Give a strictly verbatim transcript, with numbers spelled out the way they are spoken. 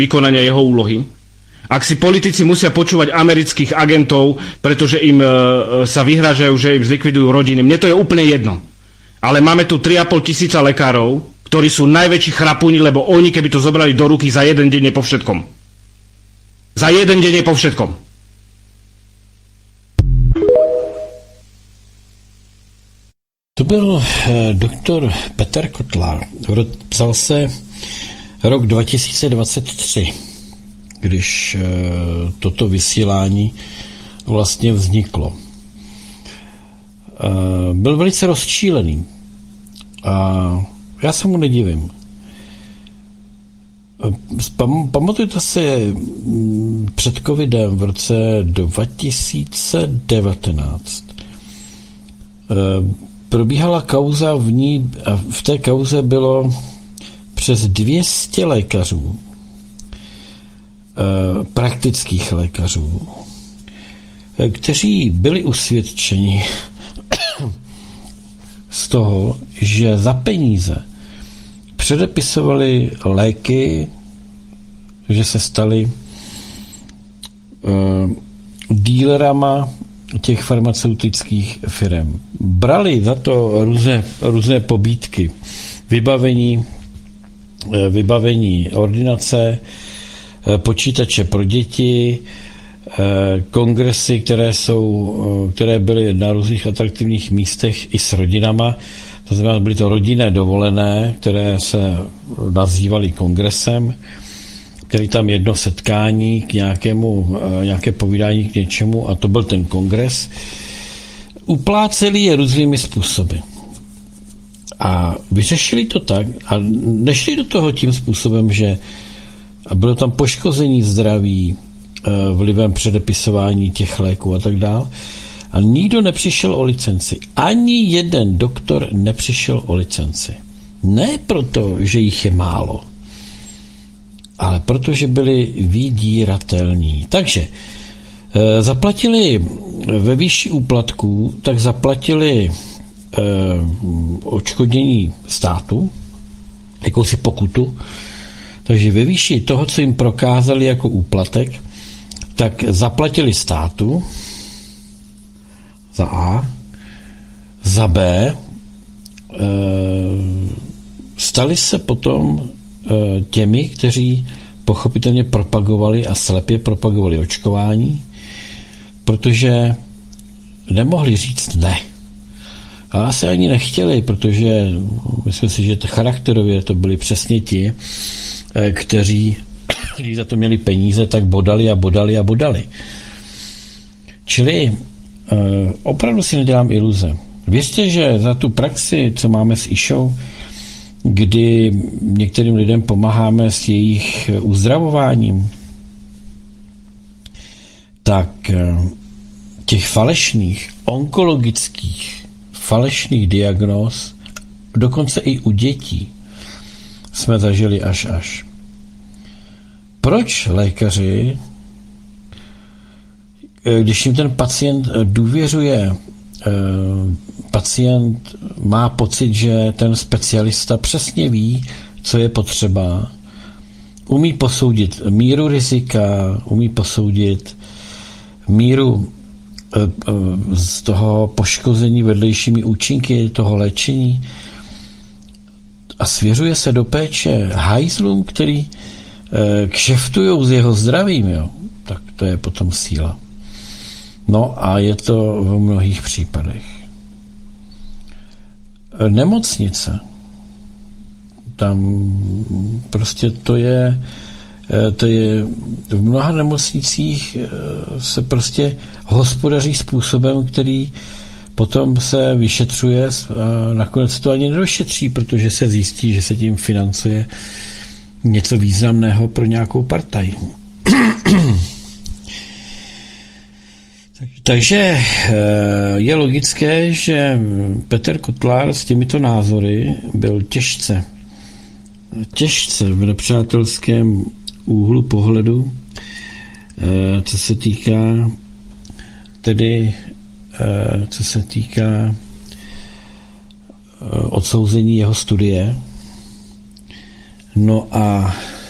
vykonania jeho úlohy. Ak si politici musia počúvať amerických agentov, pretože im e, sa vyhražajú, že im zlikvidujú rodiny, mne to je úplne jedno. Ale máme tu tri a pol tisíca lekárov, ktorí sú najväčší chrapúni, lebo oni, keby to zobrali do ruky, za jeden deň je po všetkom. Za jeden deň je po všetkom. To byl eh, doktor Petr Kotlár. Psal se rok dva tisíce dvacet tři, když eh, toto vysílání vlastně vzniklo. Eh, byl velice rozčílený a já se mu nedivím. Pam, pamatujte si před covidem v roce dva tisíce devatenáct. Eh, Probíhala kauza, v ní, a v té kauze bylo přes dvě stě lékařů, praktických lékařů, kteří byli usvědčeni z toho, že za peníze předepisovali léky, že se stali dílerama těch farmaceutických firm. Brali za to různé, různé pobídky, vybavení, vybavení ordinace, počítače pro děti, kongresy, které, jsou, které byly na různých atraktivních místech i s rodinama. To znamená, byly to rodinné dovolené, které se nazývaly kongresem, který tam jedno setkání k nějakému, nějaké povídání k něčemu, a to byl ten kongres. Upláceli je různými způsoby. A vyřešili to tak, a nešli do toho tím způsobem, že bylo tam poškození zdraví vlivem předepisování těch léků a tak dále. A nikdo nepřišel o licenci. Ani jeden doktor nepřišel o licenci. Ne proto, že jich je málo, ale protože byli vydíratelní. Takže e, zaplatili ve výši úplatků, tak zaplatili e, odškodnění státu, jakousi pokutu, takže ve výši toho, co jim prokázali jako úplatek, tak zaplatili státu za A, za B, e, stali se potom těmi, kteří pochopitelně propagovali a slepě propagovali očkování, protože nemohli říct ne. A asi ani nechtěli, protože myslím si, že charakterově to byli přesně ti, kteří, když za to měli peníze, tak bodali a bodali a bodali. Čili opravdu si nedělám iluze. Věřte, že za tu praxi, co máme s Išou, kdy některým lidem pomáháme s jejich uzdravováním, tak těch falešných, onkologických, falešných diagnóz, dokonce i u dětí, jsme zažili až až. Proč lékaři, když jim ten pacient důvěřuje, pacient má pocit, že ten specialista přesně ví, co je potřeba, umí posoudit míru rizika, umí posoudit míru z toho poškození vedlejšími účinky toho léčení a svěřuje se do péče hajzlům, který kšeftujou s jeho zdravím, jo, tak to je potom síla. No a je to v mnohých případech. Nemocnice. Tam prostě to je, to je v mnoha nemocnicích se prostě hospodaří způsobem, který potom se vyšetřuje a nakonec to ani nedošetří, protože se zjistí, že se tím financuje něco významného pro nějakou partaj. Takže je logické, že Petr Kotlár s těmito názory byl těžce, těžce v nepřátelském úhlu pohledu, co se týká tedy, co se týká odsouzení jeho studie. No a